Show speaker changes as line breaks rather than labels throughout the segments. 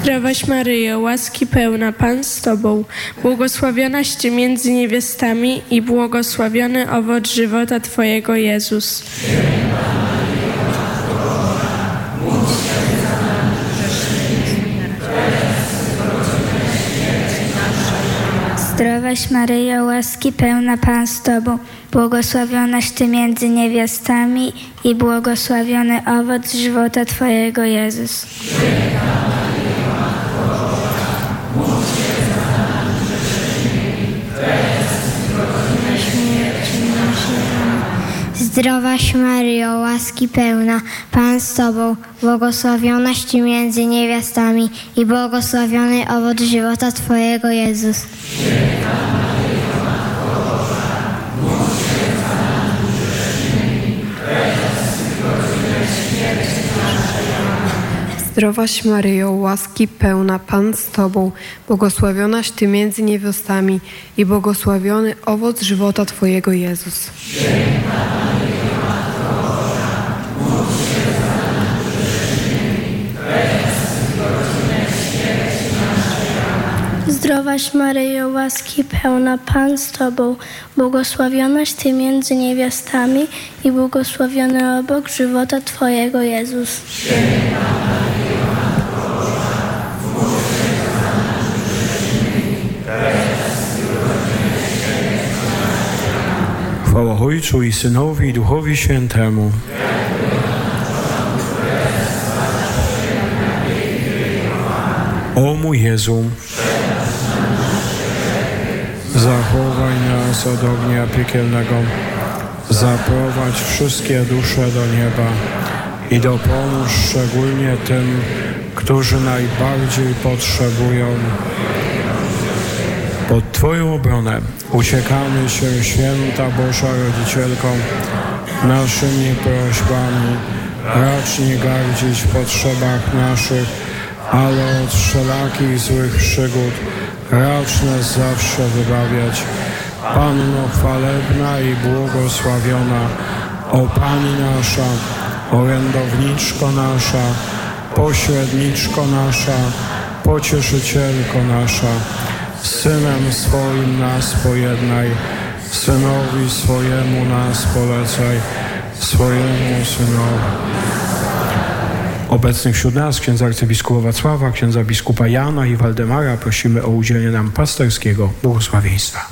Zdrowaś Maryjo, łaski pełna, Pan z Tobą, błogosławionaś Ty między niewiastami i błogosławiony owoc żywota Twojego, Jezus.
Zdrowaś Maryjo, łaski pełna, Pan z Tobą, błogosławionaś Ty między niewiastami i błogosławiony owoc żywota Twojego, Jezus.
Zdrowaś Maryjo, łaski pełna, Pan z Tobą, błogosławionaś Ty między niewiastami i błogosławiony owoc żywota Twojego, Jezus.
Zdrowaś Maryjo, łaski pełna, Pan z Tobą, błogosławionaś Ty między niewiastami i błogosławiony owoc żywota Twojego, Jezus.
Zdrowaś Maryjo, łaski pełna, Pan z Tobą, błogosławionaś Ty między niewiastami i błogosławiony owoc żywota Twojego, Jezus.
Chwała Ojcu i Synowi i Duchowi Świętemu. O mój Jezu, zachowaj nas od ognia piekielnego, zaprowadź wszystkie dusze do nieba i dopomóż szczególnie tym, którzy najbardziej potrzebują. Pod Twoją obronę uciekamy się, Święta Boża Rodzicielko, naszymi prośbami. Racz nie gardzić w potrzebach naszych, ale od wszelakich złych przygód racz nas zawsze wybawiać. Panno chwalebna i błogosławiona, o Pani nasza, orędowniczko nasza, pośredniczko nasza, pocieszycielko nasza, z Synem swoim nas pojednaj, Synowi swojemu nas polecaj, swojemu Synowi. Obecnych wśród nas księdza arcybiskupa Wacława, księdza biskupa Jana i Waldemara prosimy o udzielenie nam pasterskiego błogosławieństwa.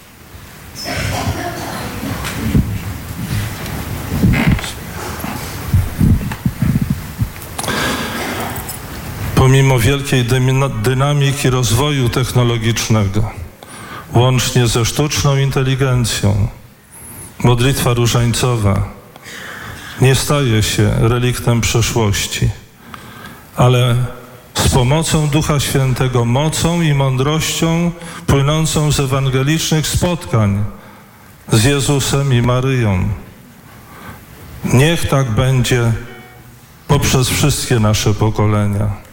Pomimo wielkiej dynamiki rozwoju technologicznego, łącznie ze sztuczną inteligencją, modlitwa różańcowa nie staje się reliktem przeszłości, ale z pomocą Ducha Świętego, mocą i mądrością płynącą z ewangelicznych spotkań z Jezusem i Maryją. Niech tak będzie poprzez wszystkie nasze pokolenia.